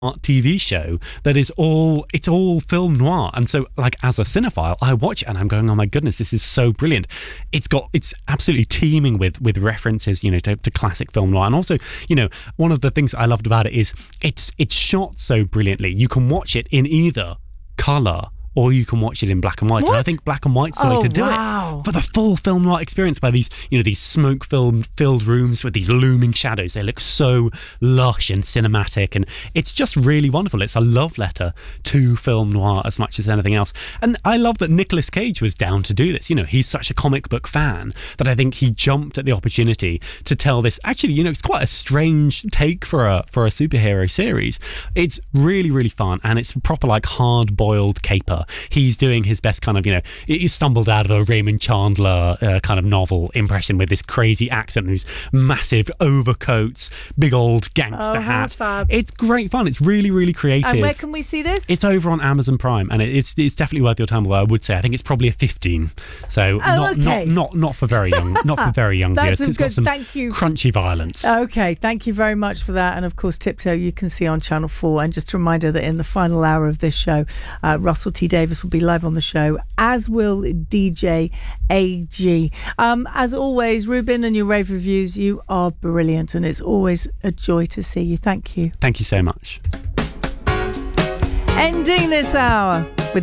TV show that is all film noir. And so, like, as a cinephile, I watch it and I'm going, oh my goodness, this is so brilliant. It's absolutely teeming with references, to classic film noir. And also, one of the things I loved about it is it's shot so brilliantly. You can watch it in either colour or you can watch it in black and white. What? And I think black and white's the way to do it for the full film noir experience, by these, these smoke film filled rooms with these looming shadows. They look so lush and cinematic, and it's just really wonderful. It's a love letter to film noir as much as anything else. And I love that Nicolas Cage was down to do this. He's such a comic book fan that I think he jumped at the opportunity to tell this. Actually, it's quite a strange take for a superhero series. It's really, really fun, and it's proper like hard-boiled caper. He's doing his best kind of, he stumbled out of a Raymond Chandler kind of novel impression with this crazy accent and these massive overcoats, big old gangster hat. Fab. It's great fun. It's really, really creative. And where can we see this? It's over on Amazon Prime, and it's definitely worth your time. Although I would say I think it's probably a 15. So not for very young, not for very young viewers. That's got some thank you. Crunchy violence. Okay, thank you very much for that. And of course, Tiptoe you can see on Channel 4. And just a reminder that in the final hour of this show, Russell T Davis will be live on the show, as will DJ AG. As always, Ruben and your rave reviews, you are brilliant, and it's always a joy to see you. Thank you. Thank you so much. Ending this hour with